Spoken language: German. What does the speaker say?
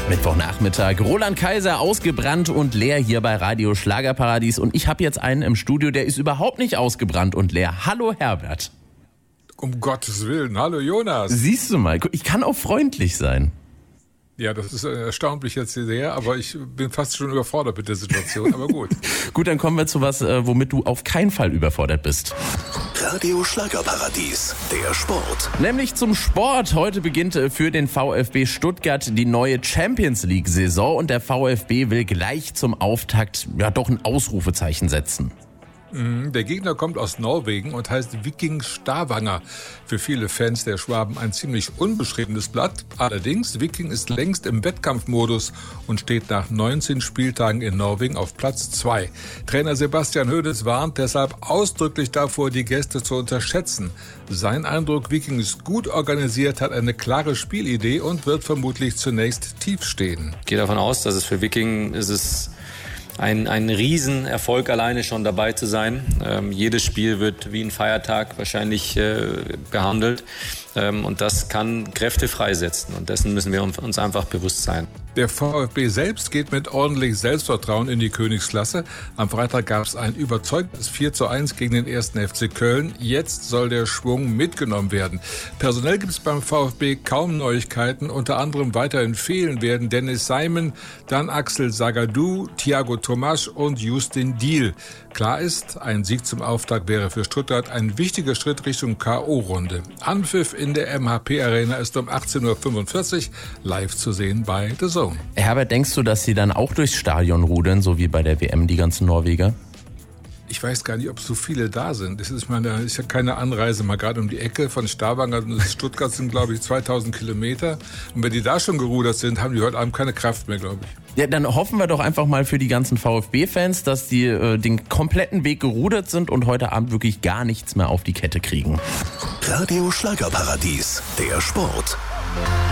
Mittwochnachmittag. Roland Kaiser, ausgebrannt und leer hier bei Radio Schlagerparadies. Und ich habe jetzt einen im Studio, der ist überhaupt nicht ausgebrannt und leer. Hallo Herbert. Um Gottes Willen. Hallo Jonas. Siehst du mal, ich kann auch freundlich sein. Ja, das ist erstaunlich jetzt sehr, aber ich bin fast schon überfordert mit der Situation, aber gut. Gut, dann kommen wir zu was, womit du auf keinen Fall überfordert bist. Radio Schlagerparadies, der Sport. Nämlich zum Sport. Heute beginnt für den VfB Stuttgart die neue Champions-League-Saison und der VfB will gleich zum Auftakt doch ein Ausrufezeichen setzen. Der Gegner kommt aus Norwegen und heißt Viking Stavanger. Für viele Fans der Schwaben ein ziemlich unbeschriebenes Blatt. Allerdings, Viking ist längst im Wettkampfmodus und steht nach 19 Spieltagen in Norwegen auf Platz 2. Trainer Sebastian Hoeneß warnt deshalb ausdrücklich davor, die Gäste zu unterschätzen. Sein Eindruck, Viking ist gut organisiert, hat eine klare Spielidee und wird vermutlich zunächst tief stehen. Ich gehe davon aus, dass es für Viking ein Riesenerfolg alleine schon dabei zu sein. Jedes Spiel wird wie ein Feiertag wahrscheinlich behandelt. Und das kann Kräfte freisetzen. Und dessen müssen wir uns einfach bewusst sein. Der VfB selbst geht mit ordentlich Selbstvertrauen in die Königsklasse. Am Freitag gab es ein überzeugendes 4:1 gegen den 1. FC Köln. Jetzt soll der Schwung mitgenommen werden. Personell gibt es beim VfB kaum Neuigkeiten. Unter anderem weiterhin fehlen werden Dennis Simon, dann Axel Zagadou, Thiago Tomasch und Justin Diehl. Klar ist, ein Sieg zum Auftakt wäre für Stuttgart ein wichtiger Schritt Richtung K.O.-Runde. Anpfiff in der MHP-Arena ist um 18:45 Uhr live zu sehen bei The Zone. Herbert, denkst du, dass sie dann auch durchs Stadion rudern, so wie bei der WM, die ganzen Norweger? Ich weiß gar nicht, ob so viele da sind. Ich meine, da ist ja keine Anreise mal gerade um die Ecke. Von Stavanger bis Stuttgart sind, glaube ich, 2000 Kilometer. Und wenn die da schon gerudert sind, haben die heute Abend keine Kraft mehr, glaube ich. Ja, dann hoffen wir doch einfach mal für die ganzen VfB-Fans, dass die den kompletten Weg gerudert sind und heute Abend wirklich gar nichts mehr auf die Kette kriegen. Radio Schlagerparadies, der Sport.